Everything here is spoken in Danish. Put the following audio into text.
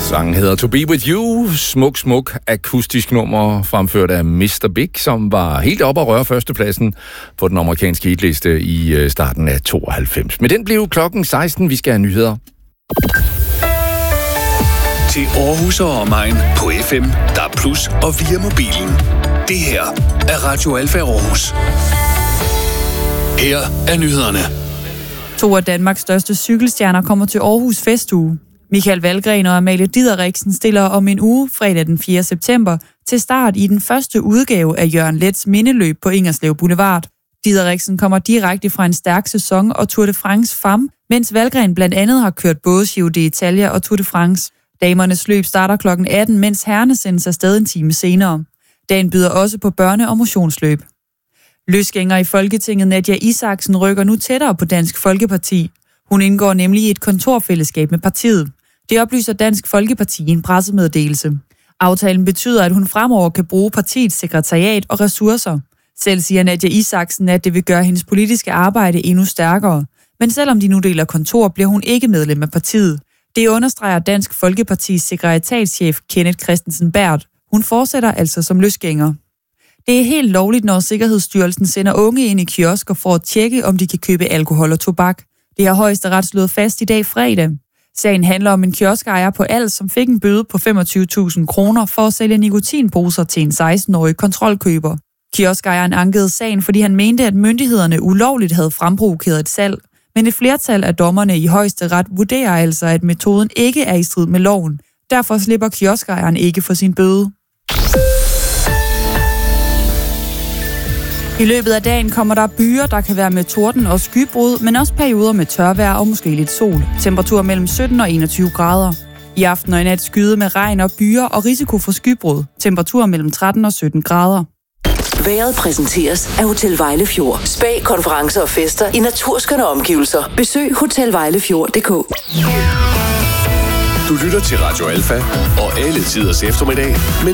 Sangen hedder To Be With You. Smuk akustisk nummer fremført af Mr. Big, som var helt oppe at røre førstepladsen på den amerikanske hitliste i starten af 92. Men den blev klokken 16. Vi skal have nyheder. Til Aarhus og omegn på FM, DAB+ og via mobilen. Det her er Radio Alfa Aarhus. Her er nyhederne. 2 af Danmarks største cykelstjerner kommer til Aarhus Festuge. Michael Valgren og Amalie Dideriksen stiller om en uge, fredag den 4. september, til start i den første udgave af Jørgen Leths mindeløb på Ingerslev Boulevard. Dideriksen kommer direkte fra en stærk sæson og Tour de France Femme, mens Valgren blandt andet har kørt både Giro d'Italia og Tour de France. Damernes løb starter kl. 18, mens herrerne sendes afsted en time senere. Dagen byder også på børne- og motionsløb. Løsgænger i Folketinget Nadja Isaksen rykker nu tættere på Dansk Folkeparti. Hun indgår nemlig i et kontorfællesskab med partiet. Det oplyser Dansk Folkeparti i en pressemeddelelse. Aftalen betyder, at hun fremover kan bruge partiets sekretariat og ressourcer. Selv siger Nadja Isaksen, at det vil gøre hendes politiske arbejde endnu stærkere. Men selvom de nu deler kontor, bliver hun ikke medlem af partiet. Det understreger Dansk Folkepartis sekretariatschef Kenneth Christensen Bært. Hun fortsætter altså som løsgænger. Det er helt lovligt, når Sikkerhedsstyrelsen sender unge ind i kiosker for at tjekke, om de kan købe alkohol og tobak. Det har Højesteret slået fast i dag fredag. Sagen handler om en kioskejer på Als, som fik en bøde på 25.000 kroner for at sælge nikotinposer til en 16-årig kontrolkøber. Kioskejeren ankede sagen, fordi han mente, at myndighederne ulovligt havde fremprovokeret et salg. Men et flertal af dommerne i Højesteret vurderer altså, at metoden ikke er i strid med loven. Derfor slipper kioskejeren ikke for sin bøde. I løbet af dagen kommer der byer, der kan være med torden og skybrud, men også perioder med tørvejr og måske lidt sol. Temperatur mellem 17 og 21 grader. I aften og i nat skyde med regn og byer og risiko for skybrud. Temperatur mellem 13 og 17 grader. Vejret præsenteres af Hotel Vejlefjord. Spa, konferencer og fester i naturskønne omgivelser. Besøg hotelvejlefjord.dk. Du lytter til Radio Alfa og alle tiders eftermiddag med